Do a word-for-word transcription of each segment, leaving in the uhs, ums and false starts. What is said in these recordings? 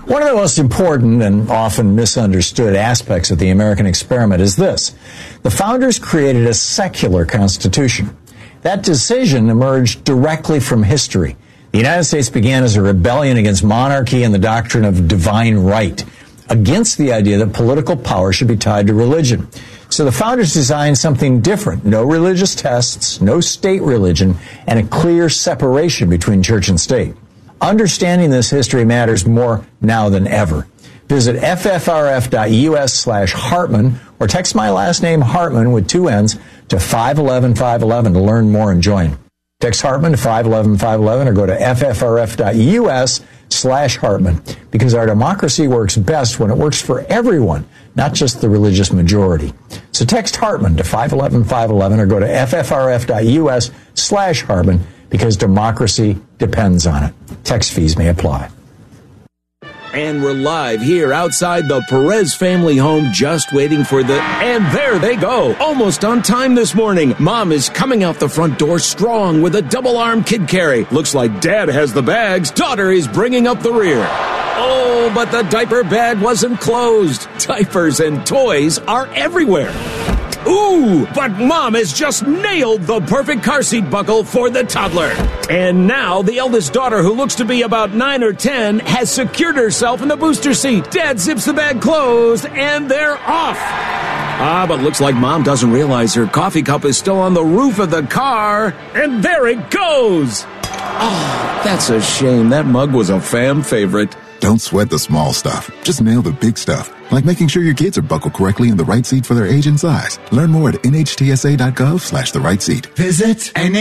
One of the most important and often misunderstood aspects of the American experiment is this. The founders created a secular constitution. That decision emerged directly from history. The United States began as a rebellion against monarchy and the doctrine of divine right, against the idea that political power should be tied to religion. So the founders designed something different. No religious tests, no state religion, and a clear separation between church and state. Understanding this history matters more now than ever. Visit ffrf.us slash Hartman or text my last name Hartman with two N's to five one one five one one to learn more and join. Text Hartman to five one one five one one or go to ffrf.us slash Hartman because our democracy works best when it works for everyone, not just the religious majority. So text Hartman to five one one five one one or go to ffrf.us slash Hartman because democracy depends on it. Text fees may apply. And we're live here outside the Perez family home, just waiting for the... And there they go, almost on time this morning. Mom is coming out the front door strong with a double-arm kid carry. Looks like Dad has the bags. Daughter is bringing up the rear. Oh, but the diaper bag wasn't closed. Diapers and toys are everywhere. Ooh, but Mom has just nailed the perfect car seat buckle for the toddler. And now the eldest daughter, who looks to be about nine or ten, has secured herself in the booster seat. Dad zips the bag closed, and they're off. Ah, but looks like Mom doesn't realize her coffee cup is still on the roof of the car. And there it goes. Oh, that's a shame. That mug was a fam favorite. Don't sweat the small stuff. Just nail the big stuff, like making sure your kids are buckled correctly in the right seat for their age and size. Learn more at nhtsa.gov slash the right seat. Visit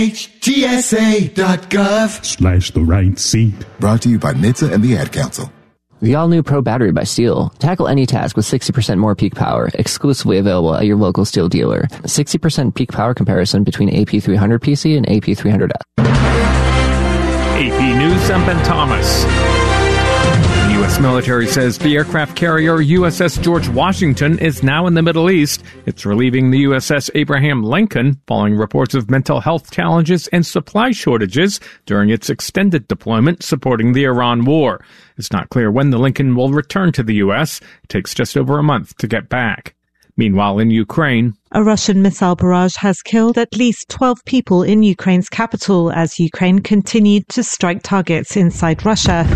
nhtsa.gov slash the right seat. Brought to you by N H T S A and the Ad Council. The all-new Pro Battery by Steel. Tackle any task with sixty percent more peak power, exclusively available at your local Steel dealer. sixty percent peak power comparison between A P three hundred P C and A P three hundred F. A P News, I'm Ben Thomas. The U S military says the aircraft carrier U S S George Washington is now in the Middle East. It's relieving the U S S Abraham Lincoln following reports of mental health challenges and supply shortages during its extended deployment supporting the Iran war. It's not clear when the Lincoln will return to the U S. It takes just over a month to get back. Meanwhile, in Ukraine, a Russian missile barrage has killed at least twelve people in Ukraine's capital as Ukraine continued to strike targets inside Russia.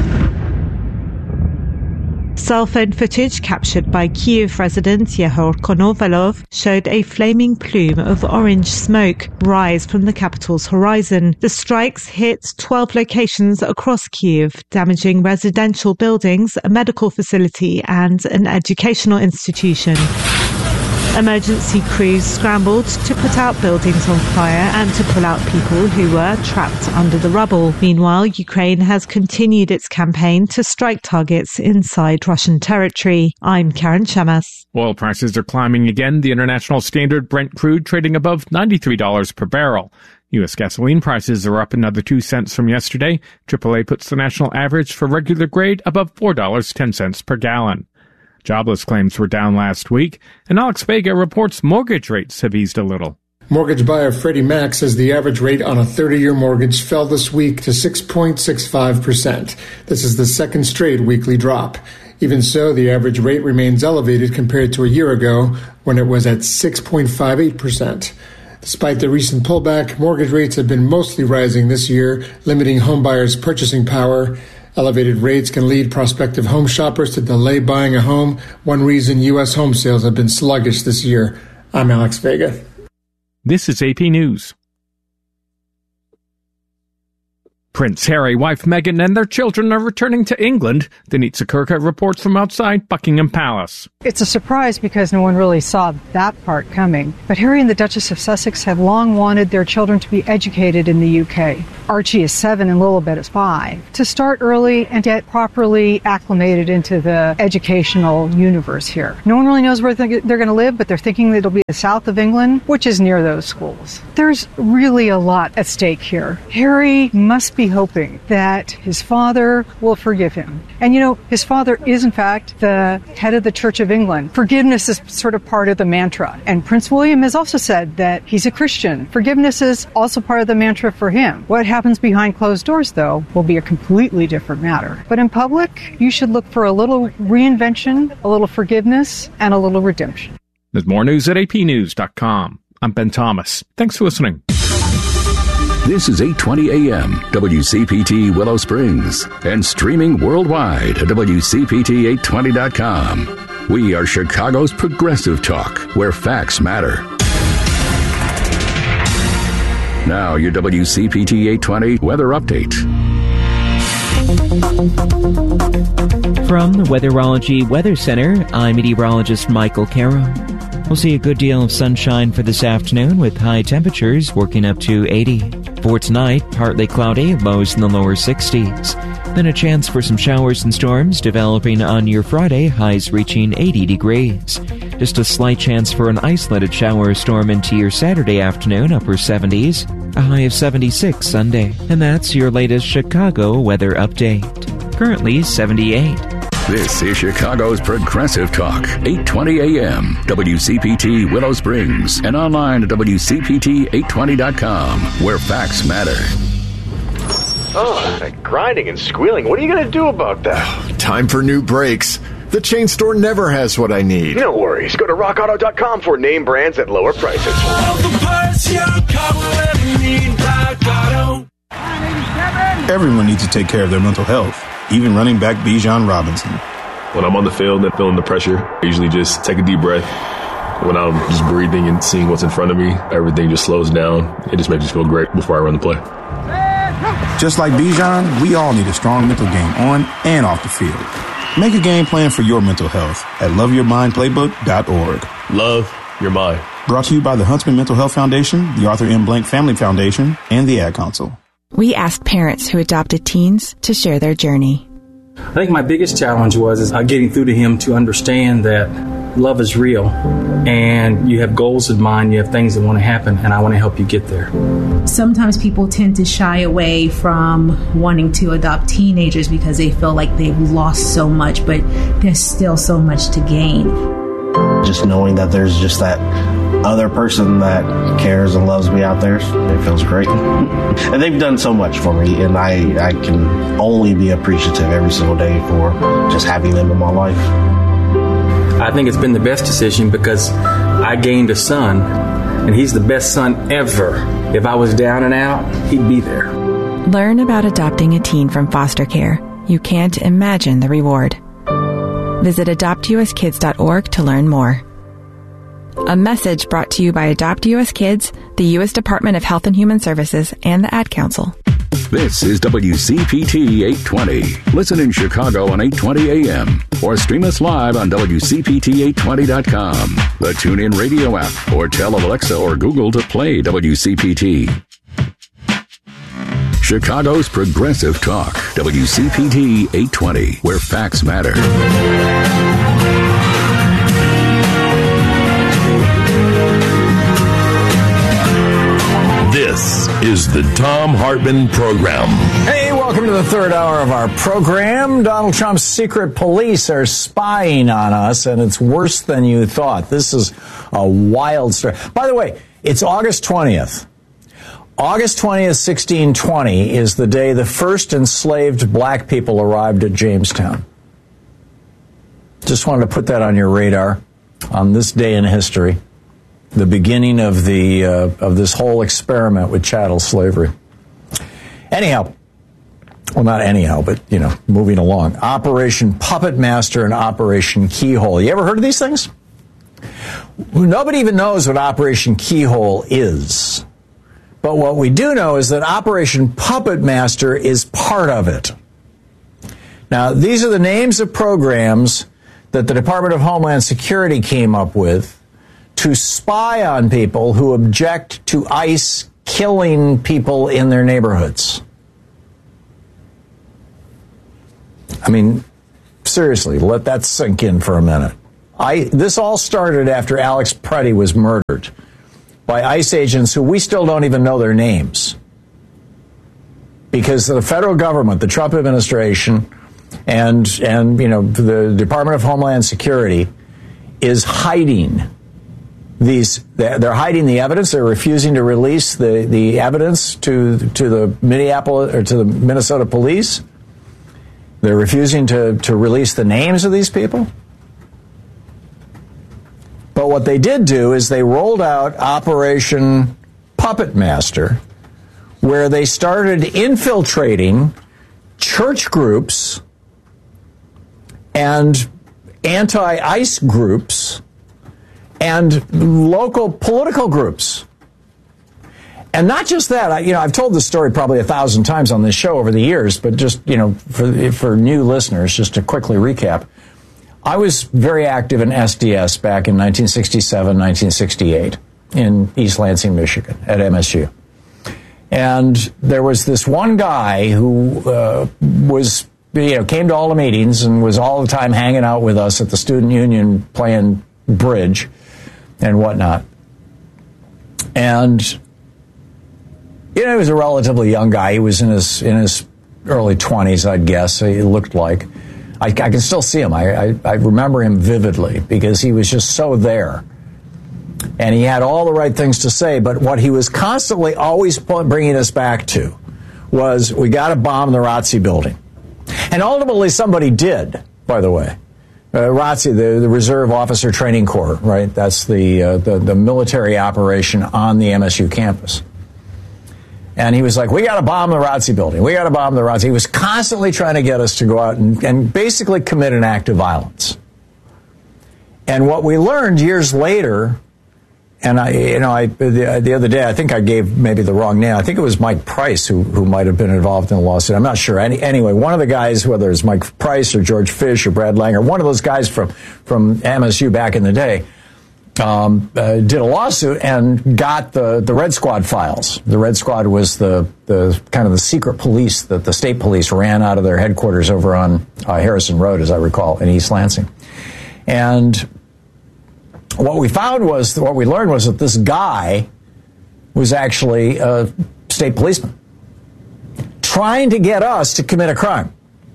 Cell phone footage captured by Kyiv resident Yehor Konovalov showed a flaming plume of orange smoke rise from the capital's horizon. The strikes hit twelve locations across Kyiv, damaging residential buildings, a medical facility, and an educational institution. Emergency crews scrambled to put out buildings on fire and to pull out people who were trapped under the rubble. Meanwhile, Ukraine has continued its campaign to strike targets inside Russian territory. I'm Karen Chamas. Oil prices are climbing again. The International Standard Brent crude trading above ninety-three dollars per barrel. U S gasoline prices are up another two cents from yesterday. triple A puts the national average for regular grade above four dollars and ten cents per gallon. Jobless claims were down last week, and Alex Vega reports mortgage rates have eased a little. Mortgage buyer Freddie Mac says the average rate on a thirty-year mortgage fell this week to six point six five percent. This is the second straight weekly drop. Even so, the average rate remains elevated compared to a year ago when it was at six point five eight percent. Despite the recent pullback, mortgage rates have been mostly rising this year, limiting homebuyers' purchasing power. Elevated rates can lead prospective home shoppers to delay buying a home, one reason U S home sales have been sluggish this year. I'm Alex Vega. This is A P News. Prince Harry, wife Meghan, and their children are returning to England. Denise Sakurka reports from outside Buckingham Palace. It's a surprise because no one really saw that part coming. But Harry and the Duchess of Sussex have long wanted their children to be educated in the U K. Archie is seven and Lilibet is five. To start early and get properly acclimated into the educational universe here. No one really knows where they're going to live, but they're thinking that it'll be the south of England, which is near those schools. There's really a lot at stake here. Harry must be really hoping that his father will forgive him. And you know, his father is in fact the head of the Church of England. Forgiveness is sort of part of the mantra. And Prince William has also said that he's a Christian. Forgiveness is also part of the mantra for him. What happens behind closed doors, though, will be a completely different matter. But in public, you should look for a little reinvention, a little forgiveness, and a little redemption. There's more news at a p news dot com. I'm Ben Thomas. Thanks for listening. This is eight twenty A M, W C P T Willow Springs, and streaming worldwide at W C P T eight twenty dot com. We are Chicago's progressive talk, where facts matter. Now, your W C P T eight twenty weather update. From the Weatherology Weather Center, I'm meteorologist Michael Caro. We'll see a good deal of sunshine for this afternoon with high temperatures working up to eighty. For tonight, partly cloudy, lows in the lower sixties. Then a chance for some showers and storms developing on your Friday, highs reaching eighty degrees. Just a slight chance for an isolated shower or storm into your Saturday afternoon, upper seventies. A high of seventy-six Sunday. And that's your latest Chicago weather update. Currently seventy-eight. This is Chicago's Progressive Talk, eight twenty A M, W C P T Willow Springs, and online at W C P T eight twenty dot com, where facts matter. Oh, that grinding and squealing. What are you going to do about that? Time for new brakes. The chain store never has what I need. No worries. Go to rock auto dot com for name brands at lower prices. All the parts your car will ever need, Rock Auto. Everyone needs to take care of their mental health, even running back Bijan Robinson. When I'm on the field and feeling the pressure, I usually just take a deep breath. When I'm just breathing and seeing what's in front of me, everything just slows down. It just makes me feel great before I run the play. Just like Bijan, we all need a strong mental game on and off the field. Make a game plan for your mental health at love your mind playbook dot org. Love your mind. Brought to you by the Huntsman Mental Health Foundation, the Arthur M. Blank Family Foundation, and the Ad Council. We asked parents who adopted teens to share their journey. I think my biggest challenge was is, uh, getting through to him to understand that love is real and you have goals in mind, you have things that want to happen, and I want to help you get there. Sometimes people tend to shy away from wanting to adopt teenagers because they feel like they've lost so much, but there's still so much to gain. Just knowing that there's just that other person that cares and loves me out there, it feels great. And they've done so much for me, and I, I can only be appreciative every single day for just having them in my life. I think it's been the best decision because I gained a son, and he's the best son ever. If I was down and out, he'd be there. Learn about adopting a teen from foster care. You can't imagine the reward. Visit adopt u s kids dot org to learn more. A message brought to you by Adopt U S Kids, the U S Department of Health and Human Services, and the Ad Council. This is W C P T eight twenty. Listen in Chicago on eight twenty A M or stream us live on W C P T eight twenty dot com, the TuneIn Radio app, or tell Alexa or Google to play W C P T. Chicago's Progressive Talk, W C P T eight twenty, where facts matter. This is the Thom Hartmann Program. Hey, welcome to the third hour of our program. Donald Trump's secret police are spying on us, and it's worse than you thought. This is a wild story. By the way, it's August twentieth. August twentieth, sixteen twenty is the day the first enslaved black people arrived at Jamestown. Just wanted to put that on your radar on this day in history, the beginning of the uh, of this whole experiment with chattel slavery. Anyhow, well, not anyhow, but, you know, moving along. Operation Puppet Master and Operation Keyhole. You ever heard of these things? Nobody even knows what Operation Keyhole is. But what we do know is that Operation Puppet Master is part of it. Now, these are the names of programs that the Department of Homeland Security came up with to spy on people who object to ICE killing people in their neighborhoods. I mean, seriously, let that sink in for a minute. I, this all started after Alex Preddy was murdered by ICE agents who we still don't even know their names. because the federal government, the Trump administration, and, and you know, the Department of Homeland Security is hiding these. They're hiding the evidence. They're refusing to release the, the evidence to to the Minneapolis or to the Minnesota police. They're refusing to, to release the names of these people. But what they did do is they rolled out Operation Puppet Master, where they started infiltrating church groups and anti-ICE groups and local political groups. And not just that, I, you know, I've told this story probably a thousand times on this show over the years, but just, you know, for, for new listeners, just to quickly recap, I was very active in S D S back in nineteen sixty-seven, nineteen sixty-eight in East Lansing, Michigan at M S U. And there was this one guy who uh, was, you know, came to all the meetings and was all the time hanging out with us at the student union playing bridge and whatnot. And, you know, he was a relatively young guy. He was in his in his early twenties, I'd guess. He looked like. I, I can still see him. I, I, I remember him vividly because he was just so there. And he had all the right things to say, but what he was constantly always bringing us back to was, we got to bomb the R O T C building. And ultimately somebody did, by the way. Uh, R O T C, the, the Reserve Officer Training Corps, right? That's the, uh, the the military operation on the M S U campus. And he was like, we got to bomb the R O T C building. We got to bomb the R O T C. He was constantly trying to get us to go out and, and basically commit an act of violence. And what we learned years later, and I, you know, I the, the other day, I think I gave maybe the wrong name. I think it was Mike Price who who might have been involved in the lawsuit. I'm not sure. Any, anyway, one of the guys, whether it's Mike Price or George Fish or Brad Langer, one of those guys from from M S U back in the day, um, uh, did a lawsuit and got the the Red Squad files. The Red Squad was the the kind of the secret police that the state police ran out of their headquarters over on uh, Harrison Road, as I recall, in East Lansing. And what we found was, what we learned was that this guy was actually a state policeman trying to get us to commit a crime.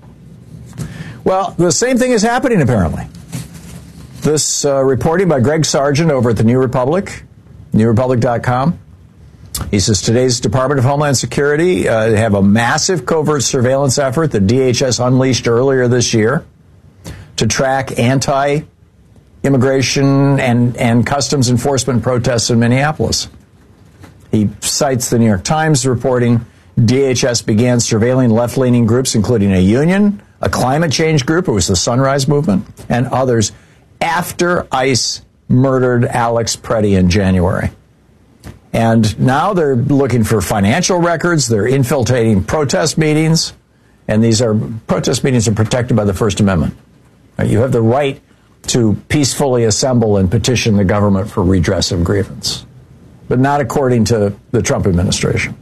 Well, the same thing is happening, apparently. This uh, reporting by Greg Sargent over at the New Republic, new republic dot com. He says today's Department of Homeland Security uh, have a massive covert surveillance effort that D H S unleashed earlier this year to track anti immigration and, and customs enforcement protests in Minneapolis. He cites the New York Times reporting D H S began surveilling left-leaning groups, including a union, a climate change group, it was the Sunrise Movement, and others, after ICE murdered Alex Preddy in January. And now they're looking for financial records, they're infiltrating protest meetings, and these are protest meetings are protected by the First Amendment. You have the right to peacefully assemble and petition the government for redress of grievance, but not according to the Trump administration.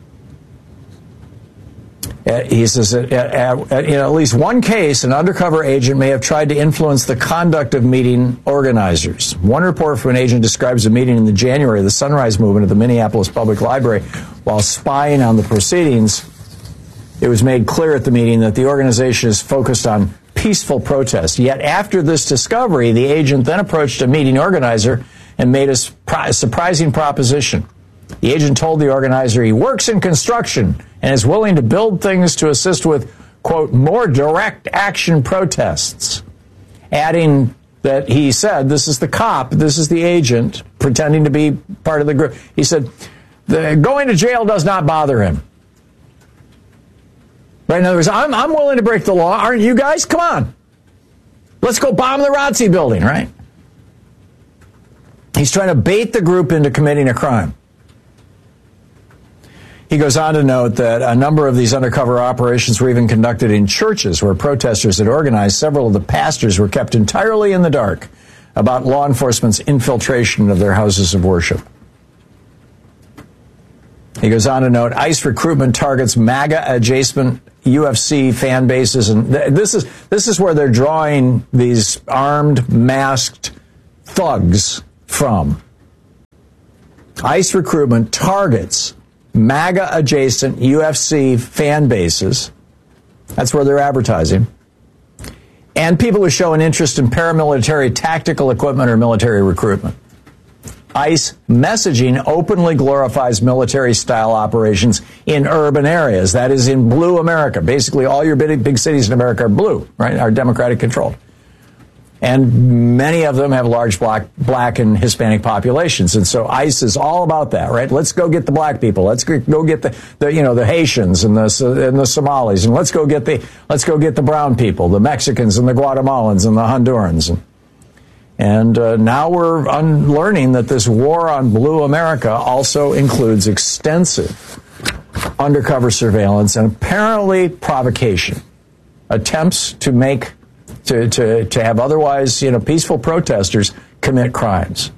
Uh, he says that uh, in at least one case, an undercover agent may have tried to influence the conduct of meeting organizers. One report from an agent describes a meeting in the January of the Sunrise Movement at the Minneapolis Public Library. While spying on the proceedings, it was made clear at the meeting that the organization is focused on peaceful protest. Yet after this discovery, the agent then approached a meeting organizer and made a surprising proposition. The agent told the organizer he works in construction and is willing to build things to assist with, quote, more direct action protests, adding that he said, this is the cop, this is the agent pretending to be part of the group. He said, the, going to jail does not bother him. Right? In other words, I'm, I'm willing to break the law. Aren't you guys? Come on. Let's go bomb the R O T C building, right? He's trying to bait the group into committing a crime. He goes on to note that a number of these undercover operations were even conducted in churches where protesters had organized. Several of the pastors were kept entirely in the dark about law enforcement's infiltration of their houses of worship. He goes on to note, ICE recruitment targets MAGA-adjacent U F C fan bases, and th- this is this is where they're drawing these armed, masked thugs from. ICE recruitment targets MAGA-adjacent U F C fan bases. That's where they're advertising. And people who show an interest in paramilitary tactical equipment or military recruitment. ICE messaging openly glorifies military-style operations in urban areas. That is, in blue America. Basically, all your big, big cities in America are blue, right? Are Democratic-controlled. And many of them have large black, black and Hispanic populations. And so ICE is all about that, right? Let's go get the black people. Let's go get the, the you know, the Haitians and the, and the Somalis. And let's go get the, let's go get the brown people, the Mexicans and the Guatemalans and the Hondurans. And, and uh, now we're unlearning that this war on blue America also includes extensive undercover surveillance and apparently provocation. Attempts to make To, to, to have otherwise, you know, peaceful protesters commit crimes.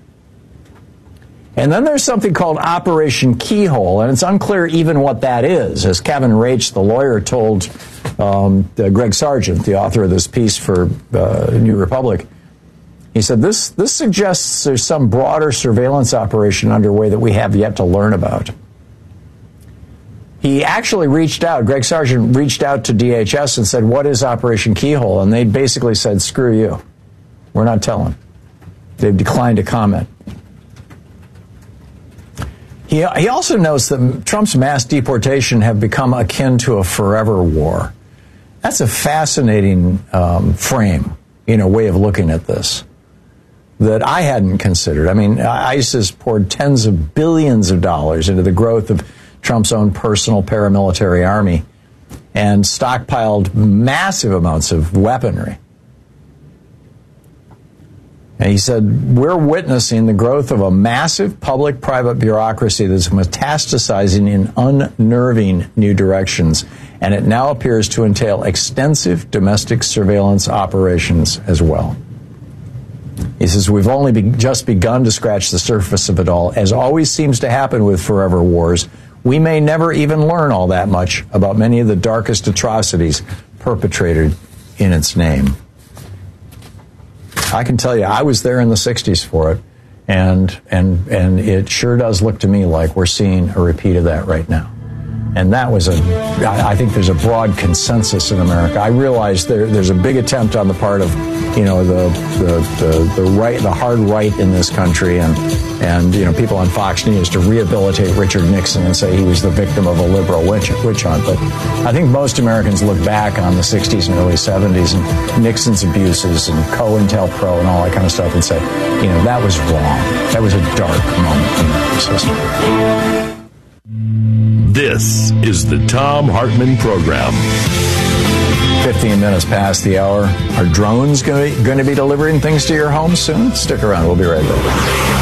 And then there's something called Operation Keyhole, and it's unclear even what that is. As Kevin Raich, the lawyer, told um, uh, Greg Sargent, the author of this piece for uh, New Republic, he said, this, this suggests there's some broader surveillance operation underway that we have yet to learn about. He actually reached out, Greg Sargent reached out to D H S and said, what is Operation Keyhole? And they basically said, screw you. We're not telling. They've declined to comment. He, he also notes that Trump's mass deportation have become akin to a forever war. That's a fascinating um, frame, you know, way of looking at this that I hadn't considered. I mean, ICE has poured tens of billions of dollars into the growth of Trump's own personal paramilitary army and stockpiled massive amounts of weaponry. And he said, we're witnessing the growth of a massive public-private bureaucracy that's metastasizing in unnerving new directions, and it now appears to entail extensive domestic surveillance operations as well. He says, we've only be- just begun to scratch the surface of it all. As always seems to happen with forever wars, we may never even learn all that much about many of the darkest atrocities perpetrated in its name. I can tell you, I was there in the sixties for it, and and and it sure does look to me like we're seeing a repeat of that right now. And that was a, I think there's a broad consensus in America. I realize there, there's a big attempt on the part of, you know, the, the, the, the right, the hard right in this country and, and, you know, people on Fox News to rehabilitate Richard Nixon and say he was the victim of a liberal witch, witch hunt. But I think most Americans look back on the sixties and early seventies and Nixon's abuses and COINTELPRO and all that kind of stuff and say, you know, that was wrong. That was a dark moment in America's history. This is the Thom Hartmann Program. fifteen minutes past the hour. Are drones going to be delivering things to your home soon? Stick around. We'll be right back.